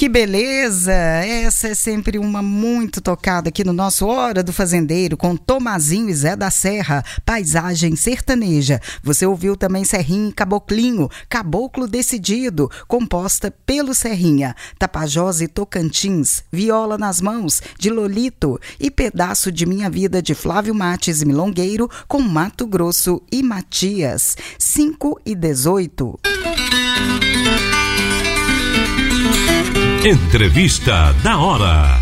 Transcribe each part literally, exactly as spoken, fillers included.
Que beleza! Essa é sempre uma muito tocada aqui no nosso Hora do Fazendeiro, com Tomazinho e Zé da Serra, paisagem sertaneja. Você ouviu também Serrinha e Caboclinho, Caboclo Decidido, composta pelo Serrinha. Tapajós e Tocantins, Viola nas Mãos, de Lolito, e Pedaço de Minha Vida, de Flávio Mates e Milongueiro, com Mato Grosso e Matias. cinco e dezoito. Entrevista da hora.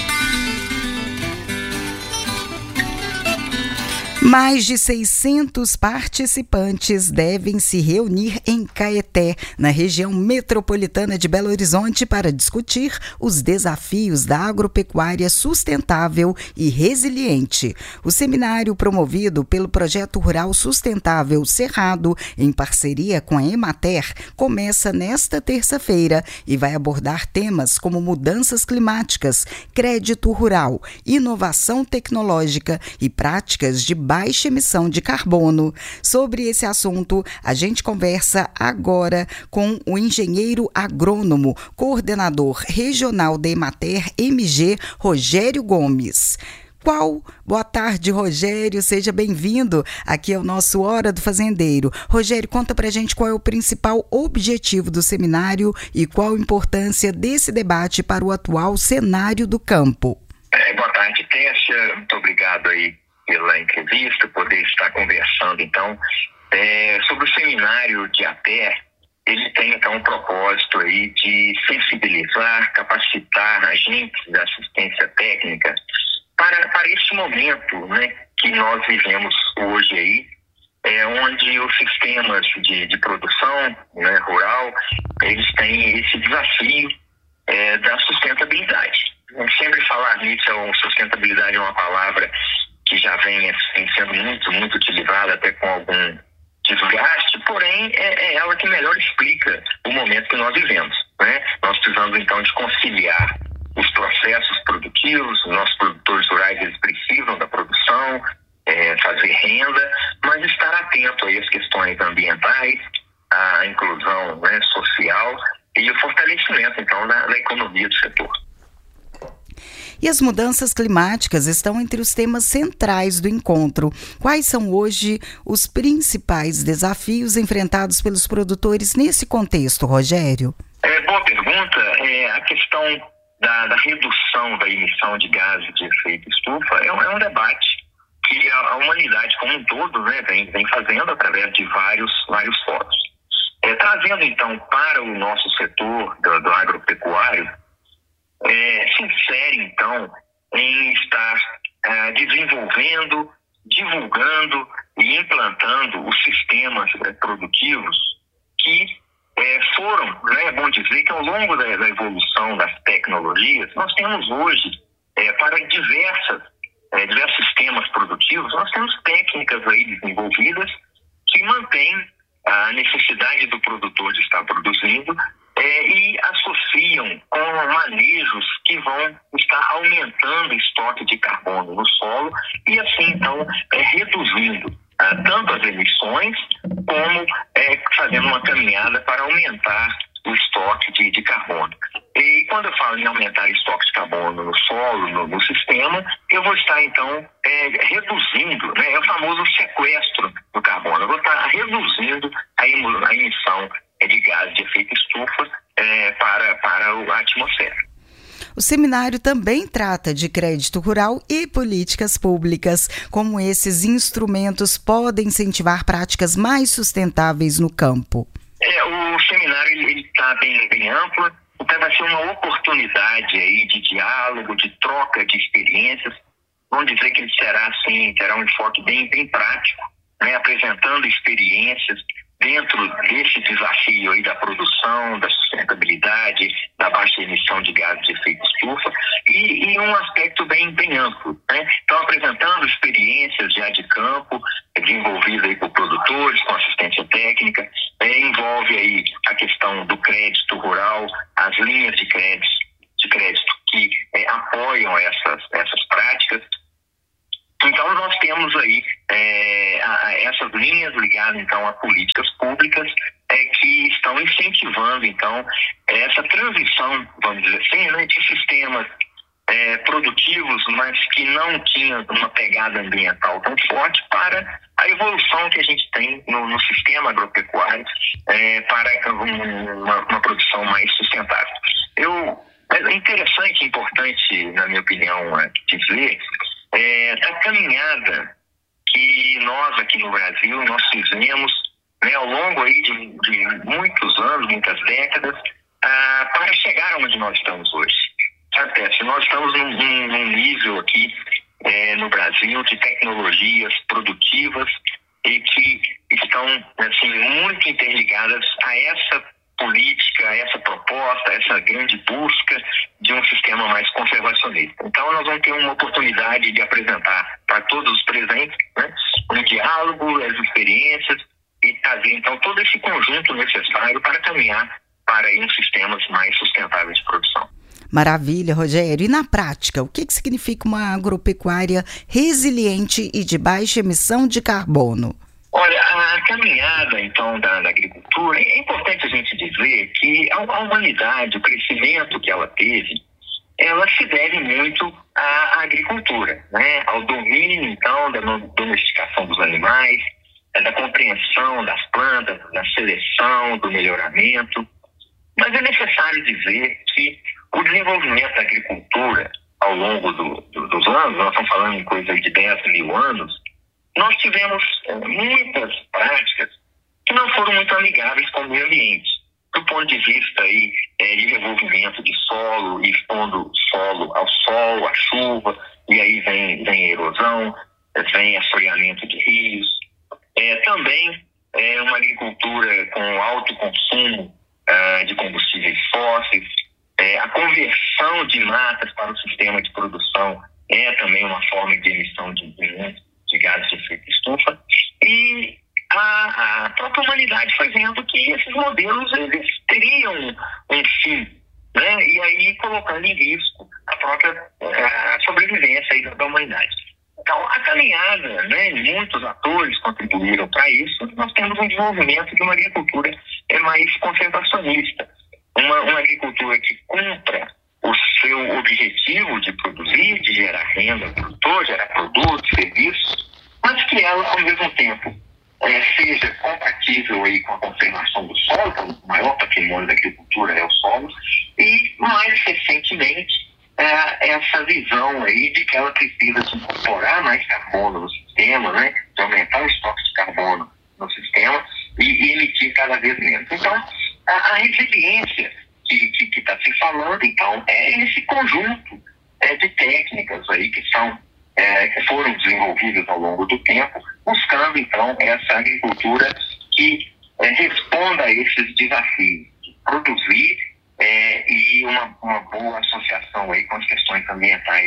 Mais de seiscentos participantes devem se reunir em Caeté, na região metropolitana de Belo Horizonte, para discutir os desafios da agropecuária sustentável e resiliente. O seminário, promovido pelo Projeto Rural Sustentável Cerrado, em parceria com a Emater, começa nesta terça-feira e vai abordar temas como mudanças climáticas, crédito rural, inovação tecnológica e práticas de baixa emissão de carbono. Sobre esse assunto, a gente conversa agora com o engenheiro agrônomo, coordenador regional da Emater M G, Rogério Gomes. Qual? Boa tarde, Rogério, seja bem-vindo aqui ao nosso Hora do Fazendeiro. Rogério, conta pra gente qual é o principal objetivo do seminário e qual a importância desse debate para o atual cenário do campo. É, boa tarde, Téssia, muito obrigado aí pela entrevista, poder estar conversando, então, é, sobre o seminário de A P E R. Ele tem, então, um propósito aí de sensibilizar, capacitar agentes da assistência técnica para, para esse momento, né, que nós vivemos hoje aí, é, onde os sistemas de, de produção, né, rural, eles têm esse desafio é, da sustentabilidade. Sempre falar nisso, a sustentabilidade é uma palavra que já vem assim, sendo muito, muito utilizada, até com algum desgaste, porém é, é ela que melhor explica o momento que nós vivemos, né? Nós precisamos então de conciliar os processos produtivos, os nossos produtores rurais eles precisam da produção, é, fazer renda, mas estar atento aí às questões ambientais, à inclusão, né, social e o fortalecimento então da, da economia do setor. E as mudanças climáticas estão entre os temas centrais do encontro. Quais são hoje os principais desafios enfrentados pelos produtores nesse contexto, Rogério? É, boa pergunta. É, a questão da, da redução da emissão de gases de efeito estufa é um, é um debate que a, a humanidade como um todo, né, vem, vem fazendo através de vários, vários fóruns. É, trazendo então para o nosso setor do, do agropecuário, É, se insere, então, em estar é, desenvolvendo, divulgando e implantando os sistemas é, produtivos que é, foram, né, é bom dizer que ao longo da, da evolução das tecnologias, nós temos hoje, é, para diversas, é, diversos sistemas produtivos, nós temos técnicas aí desenvolvidas que mantêm a necessidade do produtor de estar produzindo É, e associam com manejos que vão estar aumentando o estoque de carbono no solo e assim então é, reduzindo ah, tanto as emissões como é, fazendo uma caminhada para aumentar o estoque de, de carbono. E quando eu falo em aumentar o estoque de carbono no solo, no, no sistema, eu vou estar então é, reduzindo, né, é o famoso sequestro do carbono, eu vou estar reduzindo a, em, a emissão de gás de efeito estufa é, para, para a atmosfera. O seminário também trata de crédito rural e políticas públicas, como esses instrumentos podem incentivar práticas mais sustentáveis no campo. É, o seminário está bem, bem amplo, então vai ser uma oportunidade aí de diálogo, de troca de experiências. Vamos dizer que ele será, assim, terá um enfoque bem, bem prático, né, apresentando experiências dentro desse desafio aí da produção, da sustentabilidade, da baixa emissão de gases de efeito estufa e, e um aspecto bem, bem amplo, né? Então, apresentando experiências já de campo, desenvolvidas aí por produtores, com assistência técnica, é, envolve aí a questão do crédito rural, as linhas de crédito, de crédito que é, apoiam essas, essas práticas. Então, nós temos aí é, a, a essas linhas ligadas, então, a políticas públicas é, que estão incentivando, então, é, essa transição, vamos dizer assim, né, de sistemas é, produtivos, mas que não tinham uma pegada ambiental tão forte, para a evolução que a gente tem no, no sistema agropecuário é, para uma, uma produção mais sustentável. Eu, é interessante, importante, na minha opinião, dizer é, da caminhada que nós aqui no Brasil nós fizemos, né, ao longo aí de, de muitos anos, muitas décadas, ah, para chegar onde nós estamos hoje. Sabe, nós estamos num, num nível aqui é, no Brasil de tecnologias produtivas e que estão assim, muito interligadas a essa política, a essa proposta, a essa grande busca de um sistema mais conservacionista. Então nós vamos ter uma oportunidade de apresentar para todos os presentes, né, um diálogo, as experiências e trazer então todo esse conjunto necessário para caminhar para um sistemas mais sustentáveis de produção. Maravilha, Rogério. E na prática, o que, que significa uma agropecuária resiliente e de baixa emissão de carbono? Olha, a caminhada, então, da, da agricultura, é importante a gente dizer que a, a humanidade, o crescimento que ela teve, ela se deve muito à, à agricultura, né? Ao domínio, então, da domesticação dos animais, da compreensão das plantas, da seleção, do melhoramento. Mas é necessário dizer que o desenvolvimento da agricultura ao longo do, do, dos anos, nós estamos falando em coisa de dez mil anos, nós tivemos é, muitas práticas que não foram muito amigáveis com o meio ambiente, do ponto de vista aí, é, de revolvimento de solo, expondo o solo ao sol, à chuva, e aí vem, vem a erosão, vem assoreamento de rios. É, também é uma agricultura com alto consumo uh, de combustíveis fósseis. É, a conversão de matas para o sistema de produção é também uma forma de emissão de, de gases de efeito estufa. E a, a própria humanidade foi vendo que esses modelos eles teriam um fim, né? E aí colocando em risco a própria a sobrevivência aí da, da humanidade. Então, a caminhada, né, muitos atores contribuíram para isso. Nós temos um desenvolvimento de uma agricultura é, mais conservacionista. Uma, uma agricultura que cumpra o seu objetivo de produzir, de gerar renda ao produtor, gerar produtos, serviços, mas que ela, ao mesmo tempo, é, seja compatível aí com a conservação do solo, que é o maior patrimônio da agricultura é o solo, e, mais recentemente, é, essa visão aí de que ela precisa de incorporar mais carbono no sistema, né, de aumentar o estoque de carbono no sistema e, e emitir cada vez menos. Então, a, a resiliência que está se falando, então, é esse conjunto é, de técnicas aí que, são, é, que foram desenvolvidas ao longo do tempo, buscando, então, essa agricultura que é, responda a esses desafios de produzir é, e uma, uma boa associação aí com as questões ambientais,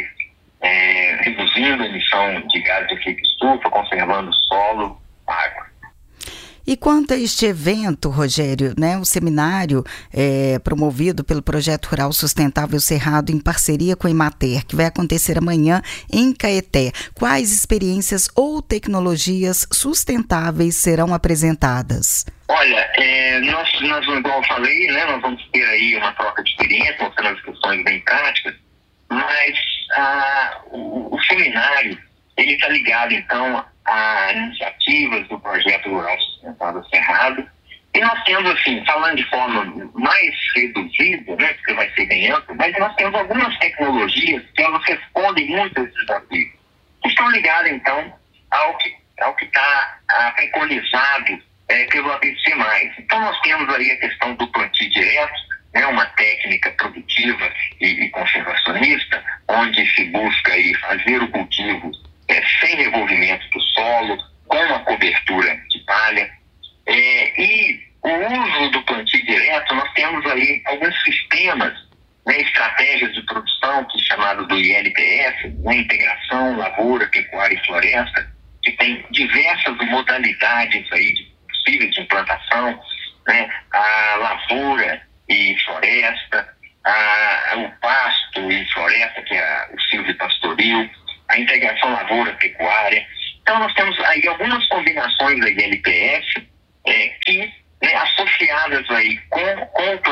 é, reduzindo a emissão de gases de efeito estufa, conservando o solo, água. E quanto a este evento, Rogério, né, o seminário é, promovido pelo Projeto Rural Sustentável Cerrado em parceria com a Emater, que vai acontecer amanhã em Caeté, quais experiências ou tecnologias sustentáveis serão apresentadas? Olha, é, nós, nós, igual eu falei, né, nós vamos ter aí uma troca de experiência, mostrando as questões bem práticas, mas ah, o, o seminário, ele está ligado, então, a iniciativas do Projeto Rural Sustentável Cerrado. E nós temos, assim, falando de forma mais reduzida, né, porque vai ser bem amplo, mas nós temos algumas tecnologias que elas respondem muito a esses desafios. Que estão ligadas, então, ao que ao que está preconizado é, pelo A B C mais. Então, nós temos aí a questão do plantio direto, né, uma técnica produtiva e, e conservacionista, onde se busca aí fazer o cultivo É, sem revolvimento do solo, com uma cobertura de palha. É, e o uso do plantio direto, nós temos aí alguns sistemas, né, estratégias de produção, que é chamado do I L P S, né, integração, lavoura, pecuária e floresta, que tem diversas modalidades aí de, possíveis de implantação, né, a lavoura e floresta, a, o pasto e floresta, que é o silvipastoril, a integração lavoura-pecuária. Então, nós temos aí algumas combinações da I L P S é, que, né, associadas aí com, com o plantio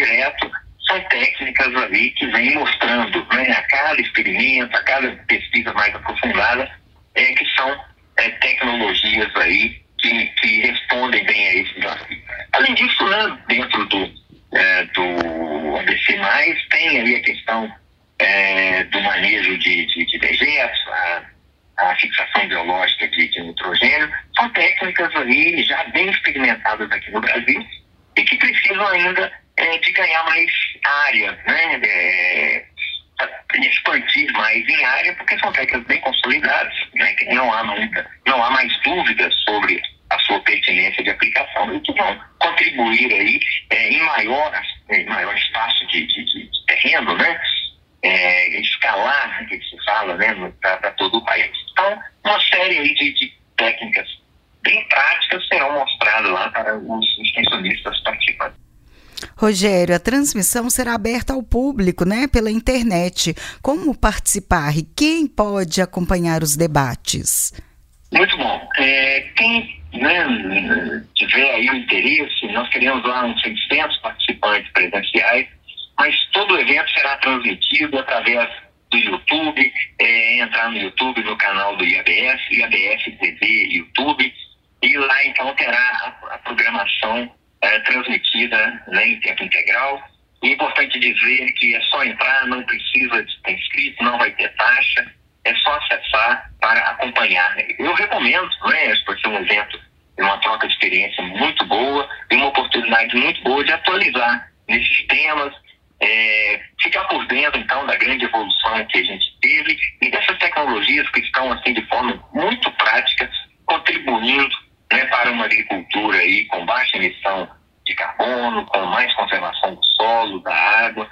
direto, são técnicas ali que vêm mostrando, né, a cada experimento, a cada pesquisa mais aprofundada, é, que são é, tecnologias aí que, que respondem bem a esse desafio. Além disso, né, dentro do, é, do A B C mais, tem ali a questão é, do manejo de, de, de dejetos, a, a fixação biológica de, de nitrogênio. São técnicas ali já bem experimentadas aqui no Brasil e que precisam ainda é, de ganhar mais área, né, é, expandir mais em área, porque são técnicas bem consolidadas, né, que não há muita, não há mais dúvidas sobre a sua pertinência de aplicação e que vão contribuir aí é, em, maior, em maior espaço de, de, de terreno, né, é, escalar, que se fala, né, para todo o país. Então, uma série aí de, de técnicas bem práticas serão mostradas lá para os extensionistas participantes. Rogério, a transmissão será aberta ao público, né, pela internet. Como participar e quem pode acompanhar os debates? Muito bom. É, quem, né, tiver aí o interesse, nós queremos lá uns seiscentos participantes presenciais, mas todo o evento será transmitido através do YouTube, é, entrar no YouTube, no canal do I A B S, I A B S T V, YouTube, e lá então terá a, a programação é, transmitida, né, em tempo integral. E é importante dizer que é só entrar, não precisa de ter inscrito, não vai ter taxa, é só acessar para acompanhar. Eu recomendo, né, por ser um evento e uma troca de experiência muito boa e uma oportunidade muito boa de atualizar nesses temas, é, ficar por dentro então da grande evolução que a gente teve e dessas tecnologias que estão assim de forma muito prática contribuindo, né, para uma agricultura aí com baixa emissão de carbono, com mais conservação do solo, da água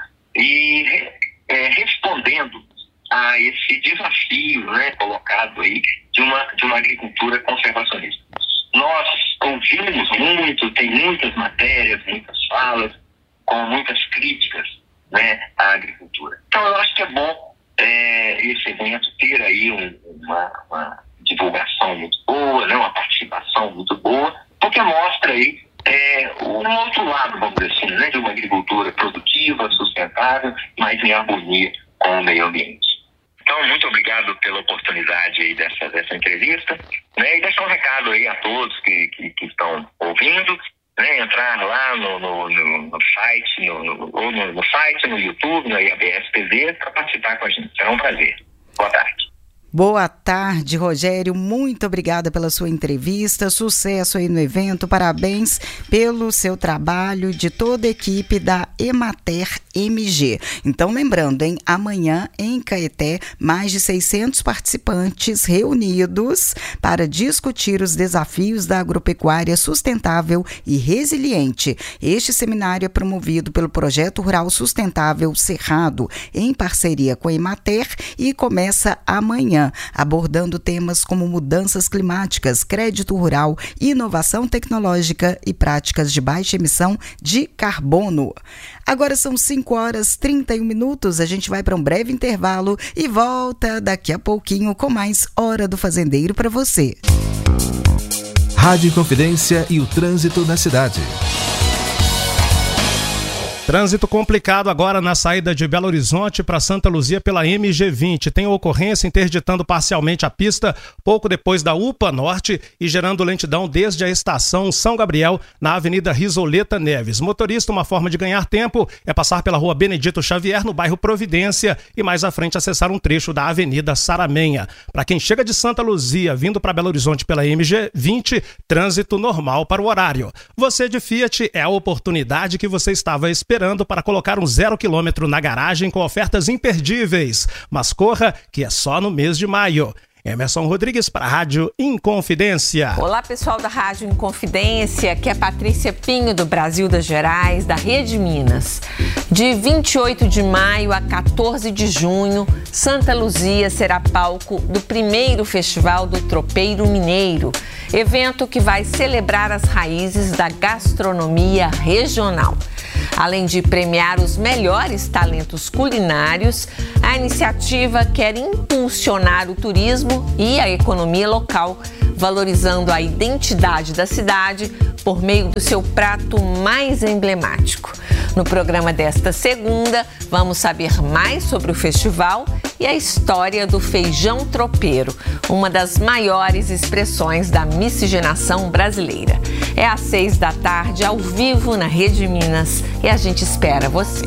e é, respondendo a esse desafio, né, colocado aí de uma, de uma agricultura conservacionista. Nós ouvimos muito, tem muitas matérias, muitas falas, com muitas críticas, né, à agricultura. Então eu acho que é bom é, esse evento ter aí um, uma, uma divulgação muito boa, né, uma participação muito boa, porque mostra aí é, um outro lado, vamos dizer assim, né, de uma agricultura produtiva, sustentável, mas em harmonia com o meio ambiente. Então, muito obrigado pela oportunidade aí dessa, dessa entrevista, né, e deixar um recado aí a todos que, que, que estão ouvindo, né, entrar lá no, no, no, no site, no, no, ou no, no site, no YouTube, no I A B S T V, para participar com a gente. Será um prazer. Boa tarde. Boa tarde, Rogério. Muito obrigada pela sua entrevista. Sucesso aí no evento. Parabéns pelo seu trabalho, de toda a equipe da Emater M G. Então, lembrando, hein, amanhã em Caeté, mais de seiscentos participantes reunidos para discutir os desafios da agropecuária sustentável e resiliente. Este seminário é promovido pelo Projeto Rural Sustentável Cerrado, em parceria com a Emater, e começa amanhã, abordando temas como mudanças climáticas, crédito rural, inovação tecnológica e práticas de baixa emissão de carbono. Agora são cinco horas e trinta e um minutos, a gente vai para um breve intervalo e volta daqui a pouquinho com mais Hora do Fazendeiro para você. Rádio Inconfidência e o trânsito na cidade. Trânsito complicado agora na saída de Belo Horizonte para Santa Luzia pela M G vinte. Tem ocorrência interditando parcialmente a pista pouco depois da U P A Norte e gerando lentidão desde a estação São Gabriel na Avenida Risoleta Neves. Motorista, uma forma de ganhar tempo é passar pela Rua Benedito Xavier, no bairro Providência, e mais à frente acessar um trecho da Avenida Saramenha. Para quem chega de Santa Luzia vindo para Belo Horizonte pela M G vinte, trânsito normal para o horário. Você de Fiat, é a oportunidade que você estava esperando para colocar um zero quilômetro na garagem com ofertas imperdíveis. Mas corra, que é só no mês de maio. Emerson Rodrigues para a Rádio Inconfidência. Olá, pessoal da Rádio Inconfidência, aqui é Patrícia Pinho do Brasil das Gerais, da Rede Minas. De vinte e oito de maio a quatorze de junho, Santa Luzia será palco do primeiro Festival do Tropeiro Mineiro, evento que vai celebrar as raízes da gastronomia regional. Além de premiar os melhores talentos culinários, a iniciativa quer impulsionar o turismo e a economia local, valorizando a identidade da cidade por meio do seu prato mais emblemático. No programa desta segunda, vamos saber mais sobre o festival e a história do feijão tropeiro, uma das maiores expressões da miscigenação brasileira. É às seis da tarde, ao vivo na Rede Minas, e a gente espera você.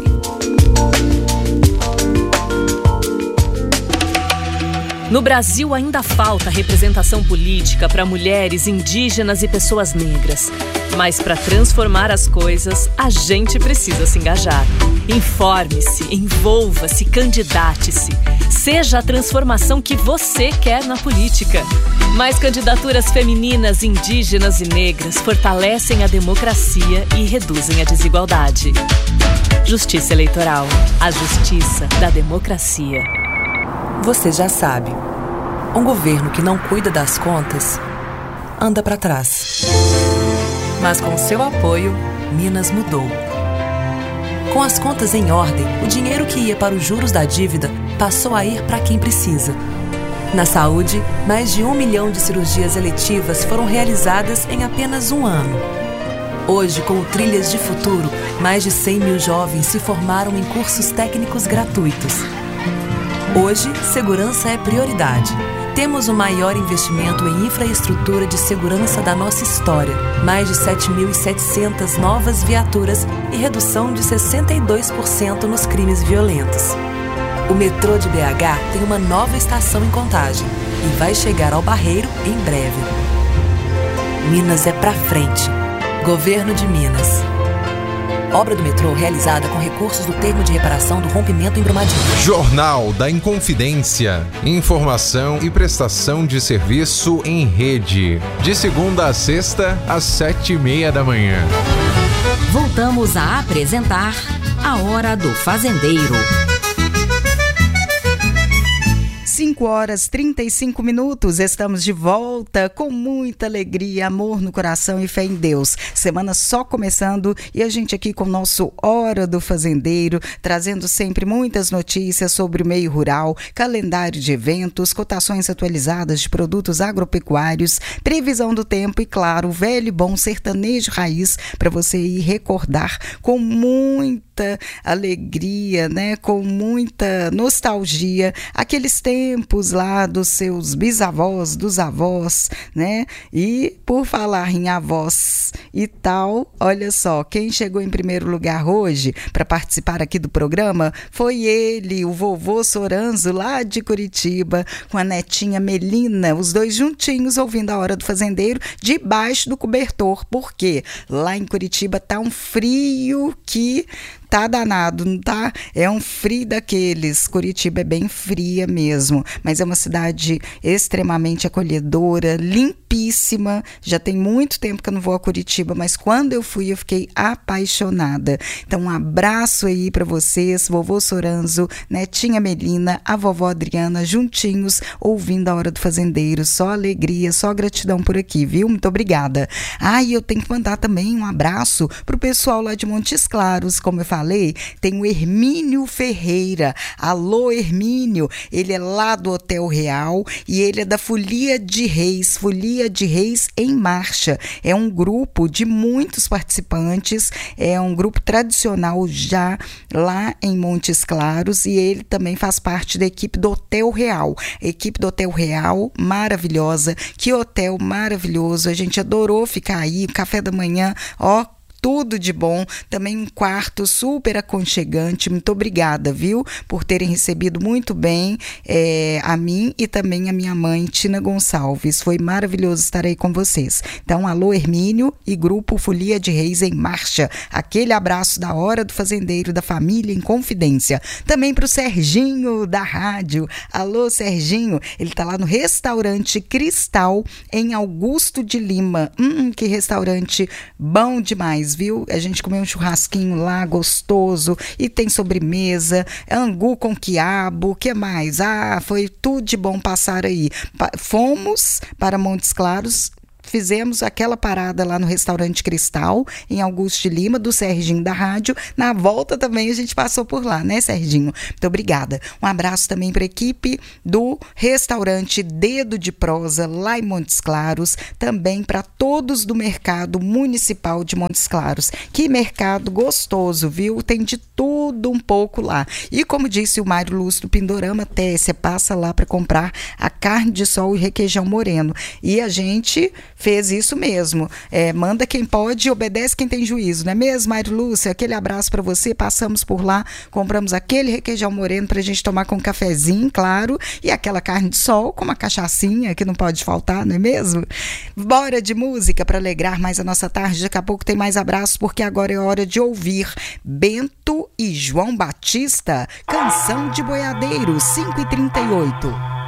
No Brasil ainda falta representação política para mulheres, indígenas e pessoas negras. Mas para transformar as coisas, a gente precisa se engajar. Informe-se, envolva-se, candidate-se. Seja a transformação que você quer na política. Mais candidaturas femininas, indígenas e negras fortalecem a democracia e reduzem a desigualdade. Justiça Eleitoral. A justiça da democracia. Você já sabe, um governo que não cuida das contas anda para trás. Mas com seu apoio, Minas mudou. Com as contas em ordem, o dinheiro que ia para os juros da dívida passou a ir para quem precisa. Na saúde, mais de um milhão de cirurgias eletivas foram realizadas em apenas um ano. Hoje, com o Trilhas de Futuro, mais de cem mil jovens se formaram em cursos técnicos gratuitos. Hoje, segurança é prioridade. Temos o maior investimento em infraestrutura de segurança da nossa história. Mais de sete mil e setecentas novas viaturas e redução de sessenta e dois por cento nos crimes violentos. O metrô de B H tem uma nova estação em Contagem e vai chegar ao Barreiro em breve. Minas é pra frente. Governo de Minas. Obra do metrô realizada com recursos do termo de reparação do rompimento em Brumadinho. Jornal da Inconfidência. Informação e prestação de serviço em rede. De segunda a sexta, às sete e meia da manhã. Voltamos a apresentar A Hora do Fazendeiro. cinco horas e trinta e cinco minutos, estamos de volta com muita alegria, amor no coração e fé em Deus. Semana só começando e a gente aqui com o nosso Hora do Fazendeiro, trazendo sempre muitas notícias sobre o meio rural, calendário de eventos, cotações atualizadas de produtos agropecuários, previsão do tempo e, claro, o velho e bom sertanejo raiz para você ir recordar com muita alegria, né? Com muita nostalgia aqueles tempos tempos lá dos seus bisavós, dos avós, né? E por falar em avós e tal, olha só, quem chegou em primeiro lugar hoje para participar aqui do programa foi ele, o vovô Soranzo, lá de Curitiba, com a netinha Melina, os dois juntinhos ouvindo a Hora do Fazendeiro debaixo do cobertor, porque lá em Curitiba tá um frio que tá danado, não tá? É um frio daqueles. Curitiba é bem fria mesmo, mas é uma cidade extremamente acolhedora, limpíssima. Já tem muito tempo que eu não vou a Curitiba, mas quando eu fui eu fiquei apaixonada. Então um abraço aí para vocês, vovô Soranzo, netinha Melina, a vovó Adriana, juntinhos, ouvindo a Hora do Fazendeiro. Só alegria, só gratidão por aqui, viu? Muito obrigada. Ah, e eu tenho que mandar também um abraço pro pessoal lá de Montes Claros, como eu falei, tem o Hermínio Ferreira. Alô, Hermínio, ele é lá do Hotel Real e ele é da Folia de Reis, Folia de Reis em Marcha. É um grupo de muitos participantes, é um grupo tradicional já lá em Montes Claros e ele também faz parte da equipe do Hotel Real. A equipe do Hotel Real, maravilhosa, que hotel maravilhoso, a gente adorou ficar aí, café da manhã, ó, tudo de bom, também um quarto super aconchegante. Muito obrigada, viu, por terem recebido muito bem é, a mim e também a minha mãe, Tina Gonçalves. Foi maravilhoso estar aí com vocês. Então, alô, Hermínio e Grupo Folia de Reis em Marcha. Aquele abraço da Hora do Fazendeiro, da família em Confidência. Também para o Serginho da rádio. Alô, Serginho, ele tá lá no Restaurante Cristal, em Augusto de Lima. Hum, que restaurante bom demais, viu? A gente comeu um churrasquinho lá, gostoso, e tem sobremesa, angu com quiabo, o que mais? Ah, foi tudo de bom passar aí. Pa- fomos para Montes Claros fizemos aquela parada lá no Restaurante Cristal, em Augusto de Lima, do Serginho da Rádio. Na volta também a gente passou por lá, né, Serginho? Muito obrigada. Um abraço também para a equipe do Restaurante Dedo de Prosa, lá em Montes Claros. Também para todos do Mercado Municipal de Montes Claros. Que mercado gostoso, viu? Tem de tudo um pouco lá. E como disse o Mário Lúcio do Pindorama, Tessia, passa lá para comprar a carne de sol e requeijão moreno. E a gente fez isso mesmo. É, manda quem pode e obedece quem tem juízo, não é mesmo, Mário Lúcio? Aquele abraço para você. Passamos por lá, compramos aquele requeijão moreno para a gente tomar com um cafezinho, claro, e aquela carne de sol com uma cachaçinha que não pode faltar, não é mesmo? Bora de música para alegrar mais a nossa tarde. Daqui a pouco tem mais abraços, porque agora é hora de ouvir Bento e João Batista, Canção de Boiadeiro, cinco e trinta e oito.